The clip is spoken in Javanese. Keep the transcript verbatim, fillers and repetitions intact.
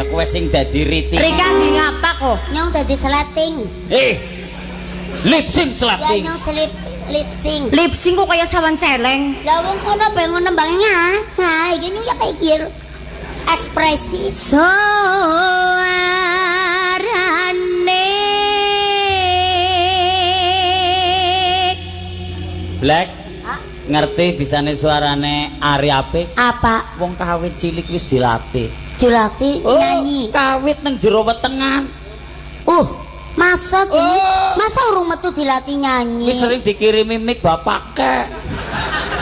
kowe sing dadi Riti. Rika di ngapa kok? Nyong dadi sleting. Eh. Lip sync slapping. Ya nyong slip lip sync. Lip sync kok kaya sawan celeng. Lah wong kono bae ngono bangnya. Ha, iki nyong ya kayak gitu. Ekspresi. Suarane Black. Hah? Ngerti bisane suarane Ari Apik? Apa? Wong kawit cilik wis dilatih. Dilatih Oh, nyanyi. kawit nang jero wetengan. Uh, masa Oh. masa urung metu dilatih nyanyi. Wis sering dikirimi mic bapake.